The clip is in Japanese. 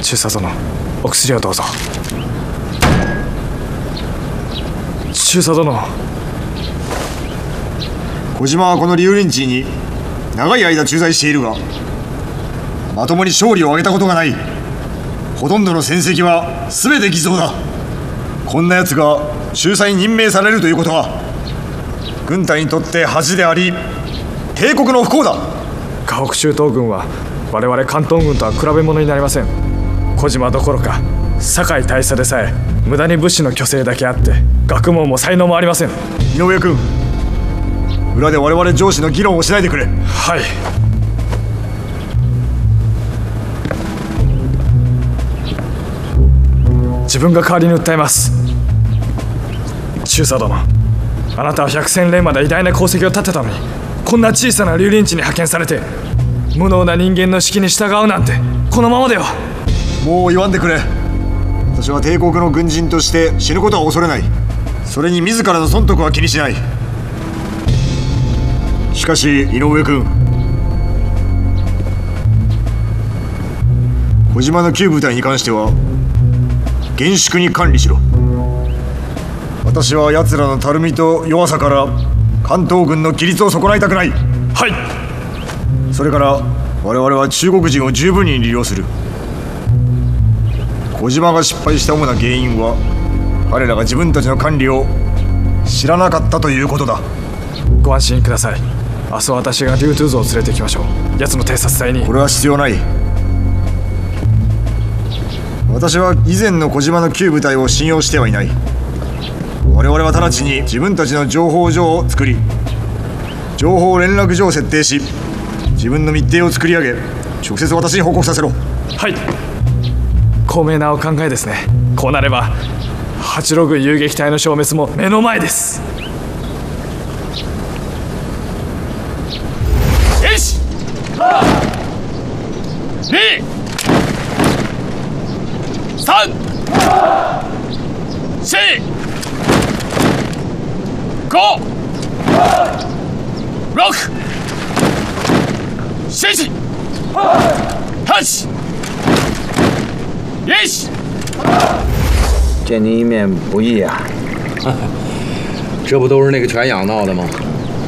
中佐殿、お薬をどうぞ。中佐殿。 小島はこの竜林地に長い間駐在しているが、まともに勝利を挙げたことがない。ほとんどの戦績は全て偽造だ。こんな奴が仲裁に任命されるということは、軍隊にとって恥であり帝国の不幸だ。 河北州東軍は我々関東軍とは比べ物になりません。小島どころか堺大佐でさえ無駄に武士の虚勢だけあって学問も才能もありません。 井上君、裏で我々上司の議論をしないでくれ。 はい。自分が代わりに訴えます。中佐殿、あなたは百戦錬磨で偉大な功績を立てたのに、こんな小さな竜林地に派遣されて無能な人間の指揮に従うなんて、このままでは。 もう言わんでくれ。私は帝国の軍人として死ぬことは恐れない。それに自らの損得は気にしない。しかし井上君、小島の旧部隊に関しては厳粛に管理しろ。私は奴らのたるみと弱さから関東軍の規律を損ないたくない。 はい。 それから我々は中国人を十分に利用する。小島が失敗した主な原因は、彼らが自分たちの管理を知らなかったということだ。 ご安心ください。明日私が竜頭像を連れてきましょう。奴の偵察隊に。 これは必要ない。私は以前の小島の旧部隊を信用してはいない。我々は直ちに自分たちの情報所を作り、情報連絡所を設定し、自分の密偵を作り上げ、直接私に報告させろ。 はい。高明なお考えですね。こうなれば八路軍遊撃隊の消滅も目の前です。 1、2、3、4、5、6、7、8、1。 见您一面不易啊。 这不都是那个全养闹的吗？